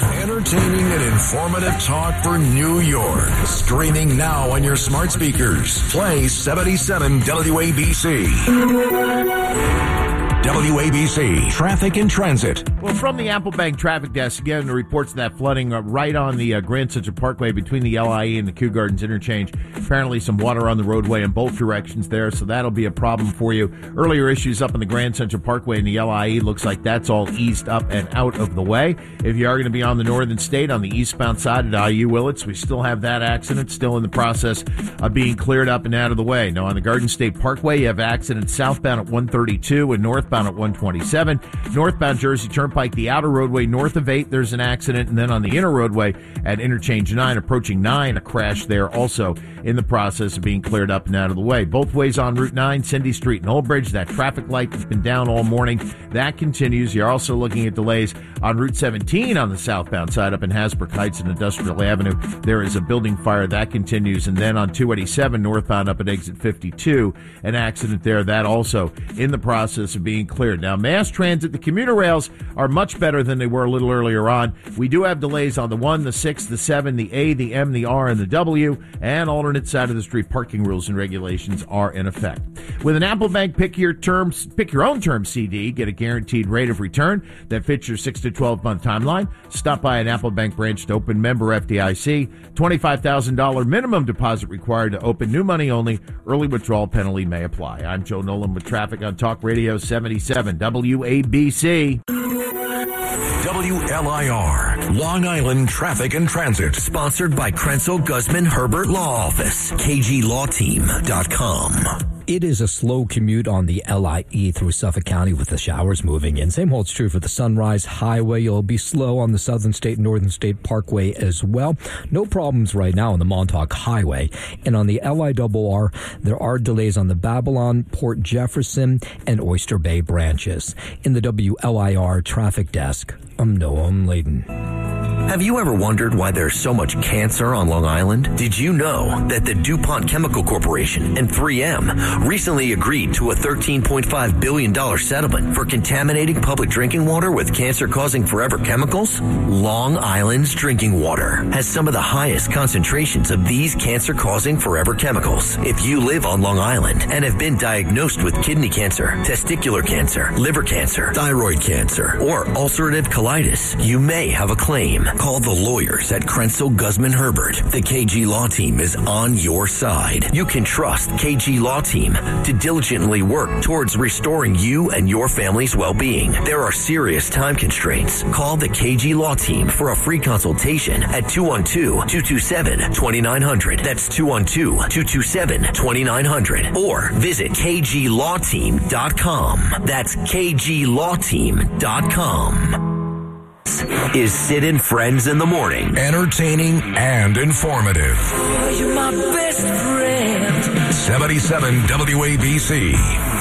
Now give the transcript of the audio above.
Entertaining and informative talk for New York. Streaming now on your smart speakers. Play 77 WABC. WABC Traffic and Transit. Well, from the Apple Bank Traffic Desk, again, the reports of that flooding right on the Grand Central Parkway between the LIE and the Kew Gardens interchange. Apparently some water on the roadway in both directions there, so that'll be a problem for you. Earlier issues up in the Grand Central Parkway and the LIE, looks like that's all eased up and out of the way. If you are going to be on the Northern State, on the eastbound side at IU Willits, we still have that accident still in the process of being cleared up and out of the way. Now, on the Garden State Parkway, you have accidents southbound at 132 and northbound at 127. Northbound Jersey Turnpike, the outer roadway north of 8, there's an accident. And then on the inner roadway at Interchange 9, approaching 9, a crash there also in the process of being cleared up and out of the way. Both ways on Route 9, Cindy Street and Old Bridge, that traffic light has been down all morning. That continues. You're also looking at delays on Route 17 on the southbound side up in Hasbrook Heights and Industrial Avenue. There is a building fire. That continues. And then on 287 northbound up at exit 52, an accident there. That also in the process of being cleared. Now, mass transit, the commuter rails are much better than they were a little earlier on. We do have delays on the 1, the 6, the 7, the A, the M, the R, and the W, and alternate side of the street parking rules and regulations are in effect. With an Apple Bank Pick Your Own Term CD, get a guaranteed rate of return that fits your 6 to 12 month timeline. Stop by an Apple Bank branch to open, member FDIC. $25,000 minimum deposit required to open, new money only. Early withdrawal penalty may apply. I'm Joe Nolan with traffic on Talk Radio 77 WABC. WLIR, Long Island Traffic and Transit. Sponsored by Krenzel Guzman Herbert Law Office. KGLawTeam.com. It is a slow commute on the LIE through Suffolk County with the showers moving in. Same holds true for the Sunrise Highway. You'll be slow on the Southern State and Northern State Parkway as well. No problems right now on the Montauk Highway. And on the LIRR, there are delays on the Babylon, Port Jefferson, and Oyster Bay branches. In the WLIR Traffic Desk, I'm Noam Layden. Have you ever wondered why there's so much cancer on Long Island? Did you know that the DuPont Chemical Corporation and 3M recently agreed to a $13.5 billion settlement for contaminating public drinking water with cancer-causing forever chemicals? Long Island's drinking water has some of the highest concentrations of these cancer-causing forever chemicals. If you live on Long Island and have been diagnosed with kidney cancer, testicular cancer, liver cancer, thyroid cancer, or ulcerative colitis, you may have a claim. Call the lawyers at Krenzel Guzman Herbert. The KG Law Team is on your side. You can trust KG Law Team to diligently work towards restoring you and your family's well-being. There are serious time constraints. Call the KG Law Team for a free consultation at 212-227-2900. That's 212-227-2900. Or visit KGLawTeam.com. That's KGLawTeam.com. Is Sid and Friends in the Morning. Entertaining and informative. You're my best friend. 77 WABC.